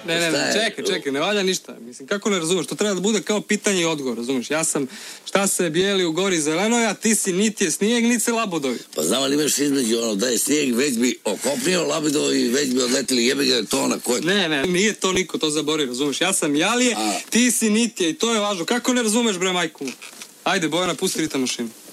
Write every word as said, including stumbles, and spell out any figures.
Ne, ne, ne, čekaj, čekaj, ne valja ništa. Mislim, kako ne razumeš? To treba da bude kao pitanje i odgovor, razumeš? Ja sam, šta se bijeli u gori zelenoj, a ti si niti je snijeg, niti se labodovi. Pa znam li imaš između ono da je snijeg, već bi okopnio labodovi, već bi odletili jebega tona koje... Ne, ne, nije to niko, to zabori, razumeš? Ja sam Jalije, a... ti si niti je i to je važno. Kako ne razumeš, bre, majku? Ajde, Bojana, pusti ritam mašinu.